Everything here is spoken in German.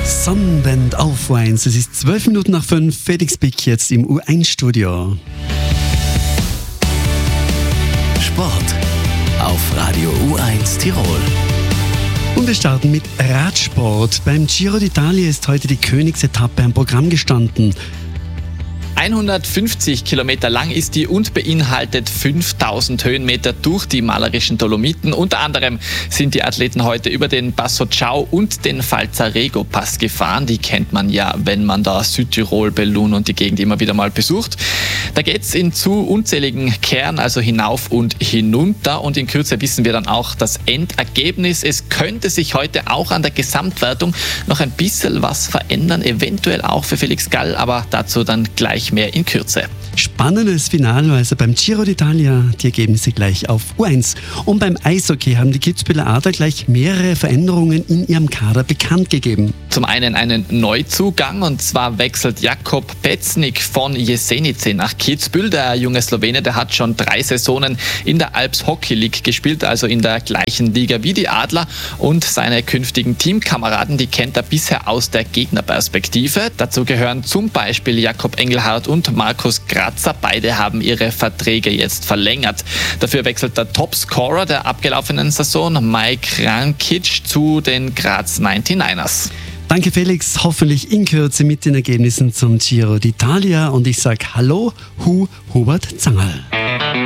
Sonnenband auf U1. Es ist 12 Minuten nach 5. Felix Bick jetzt im U1-Studio. Sport auf Radio U1 Tirol. Und wir starten mit Radsport. Beim Giro d'Italia ist heute die Königsetappe am Programm gestanden. 150 Kilometer lang ist die und beinhaltet 5000 Höhenmeter durch die malerischen Dolomiten. Unter anderem sind die Athleten heute über den Basso Ciao und den Falzarego-Pass gefahren. Die kennt man ja, wenn man da Südtirol, Bellun und die Gegend immer wieder mal besucht. Da geht's in zu unzähligen Kehren, also hinauf und hinunter. Und in Kürze wissen wir dann auch das Endergebnis. Es könnte sich heute auch an der Gesamtwertung noch ein bisschen was verändern, eventuell auch für Felix Gall, aber dazu dann gleich mehr in Kürze. Spannendes Finale, also beim Giro d'Italia, die Ergebnisse gleich auf U1. Und beim Eishockey haben die Kitzbüheler Adler gleich mehrere Veränderungen in ihrem Kader bekannt gegeben. Zum einen einen Neuzugang, und zwar wechselt Jakub Pecnik von Jesenice nach Kitzbühel. Der junge Slowene, der hat schon 3 Saisonen in der Alps Hockey League gespielt, also in der gleichen Liga wie die Adler, und seine künftigen Teamkameraden, die kennt er bisher aus der Gegnerperspektive. Dazu gehören zum Beispiel Jakob Engelhardt und Markus Grazer. Beide haben ihre Verträge jetzt verlängert. Dafür wechselt der Topscorer der abgelaufenen Saison, Mike Rankic, zu den Graz 99ers. Danke Felix, hoffentlich in Kürze mit den Ergebnissen zum Giro d'Italia. Und ich sage Hallo, Hubert Zangerl.